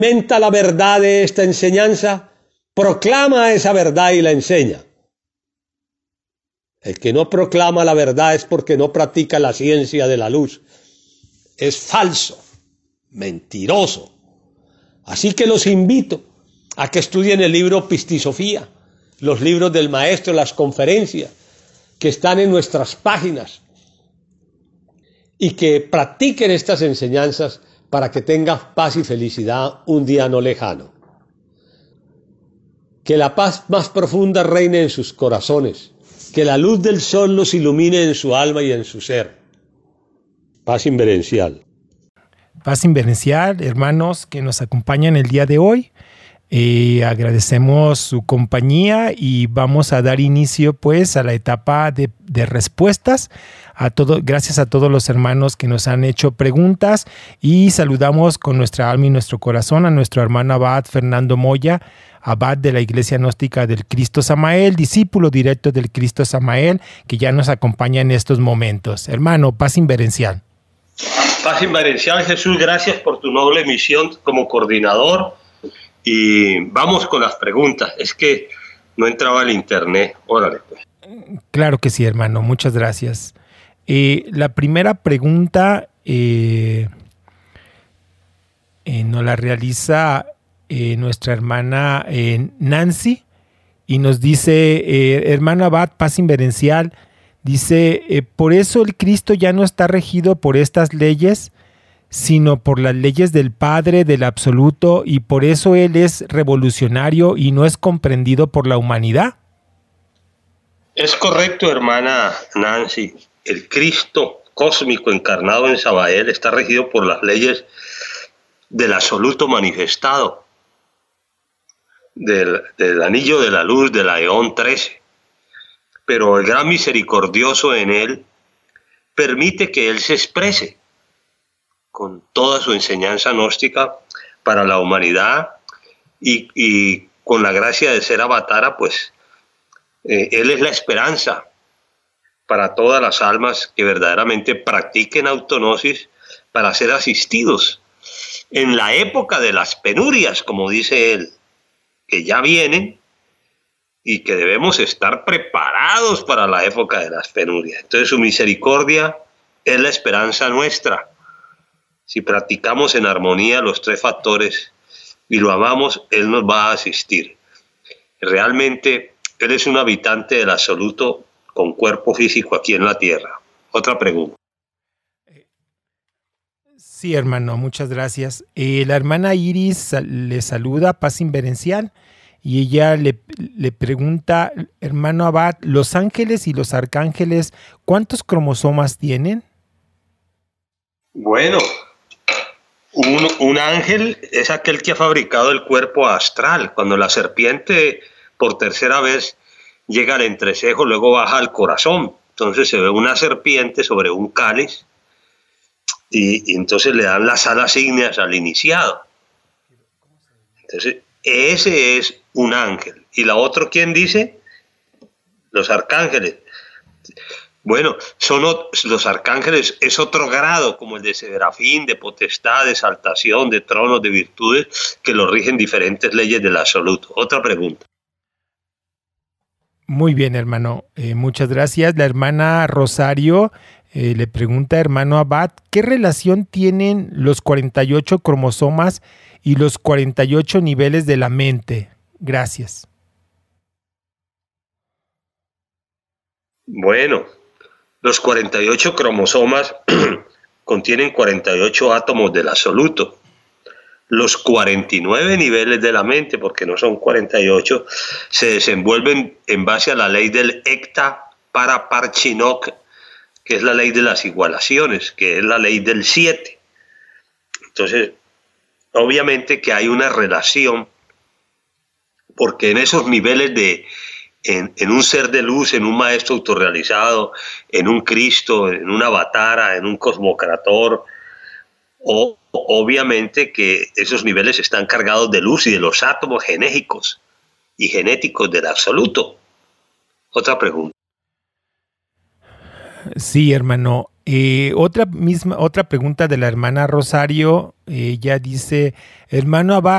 experimenta la verdad de esta enseñanza, proclama esa verdad y la enseña. El que no proclama la verdad es porque no practica la ciencia de la luz. Es falso, mentiroso. Así que los invito a que estudien el libro Pistisofía, los libros del maestro, las conferencias que están en nuestras páginas y que practiquen estas enseñanzas para que tengan paz y felicidad un día no lejano. Que la paz más profunda reine en sus corazones, que la luz del sol los ilumine en su alma y en su ser. Paz inverencial. Paz inverencial, hermanos que nos acompañan el día de hoy. Agradecemos su compañía y vamos a dar inicio pues a la etapa de respuestas. Gracias a todos los hermanos que nos han hecho preguntas y saludamos con nuestra alma y nuestro corazón a nuestro hermano abad Fernando Moya, abad de la Iglesia Gnóstica del Cristo Samael, discípulo directo del Cristo Samael, que ya nos acompaña en estos momentos. Hermano, paz inverencial. Paz inverencial, Jesús, gracias por tu noble misión como coordinador. Y vamos con las preguntas. Es que no entraba el internet. Órale, pues. Claro que sí, hermano. Muchas gracias. La primera pregunta nos la realiza nuestra hermana Nancy y nos dice, hermano abad, paz inverencial, dice, por eso el Cristo ya no está regido por estas leyes, sino por las leyes del Padre, del Absoluto, y por eso Él es revolucionario y no es comprendido por la humanidad. Es correcto, hermana Nancy. El Cristo cósmico encarnado en Sabael está regido por las leyes del absoluto manifestado, del anillo de la luz de la Eón 13. Pero el gran misericordioso en Él permite que Él se exprese con toda su enseñanza gnóstica para la humanidad y con la gracia de ser avatara, pues Él es la esperanza para todas las almas que verdaderamente practiquen autognosis para ser asistidos en la época de las penurias, como dice Él, que ya vienen y que debemos estar preparados para la época de las penurias. Entonces su misericordia es la esperanza nuestra. Si practicamos en armonía los tres factores y lo amamos, Él nos va a asistir. Realmente, Él es un habitante del absoluto con cuerpo físico aquí en la tierra. Otra pregunta. Sí, hermano, muchas gracias. La hermana Iris le saluda, paz inverencial, y ella le pregunta, hermano abad, ¿los ángeles y los arcángeles cuántos cromosomas tienen? Bueno, un ángel es aquel que ha fabricado el cuerpo astral. Cuando la serpiente por tercera vez llega al entrecejo, luego baja al corazón. Entonces se ve una serpiente sobre un cáliz y entonces le dan las alas ígneas al iniciado. Entonces ese es un ángel. ¿Y la otra quién dice? Los arcángeles. Bueno, los arcángeles es otro grado, como el de Serafín, de potestad, de exaltación, de tronos, de virtudes, que lo rigen diferentes leyes del absoluto. Otra pregunta. Muy bien, hermano. Muchas gracias. La hermana Rosario le pregunta, hermano abad, ¿qué relación tienen los 48 cromosomas y los 48 niveles de la mente? Gracias. Bueno, los 48 cromosomas contienen 48 átomos del absoluto. Los 49 niveles de la mente, porque no son 48, se desenvuelven en base a la ley del Ekta para Parchinok, que es la ley de las igualaciones, que es la ley del 7. Entonces, obviamente que hay una relación, porque en esos niveles en un ser de luz, en un maestro autorrealizado, en un Cristo, en un avatara, en un cosmocrator, obviamente que esos niveles están cargados de luz y de los átomos genéticos y genéticos del absoluto. Otra pregunta. Sí, hermano. Otra pregunta de la hermana Rosario. Ella dice: hermano Abad,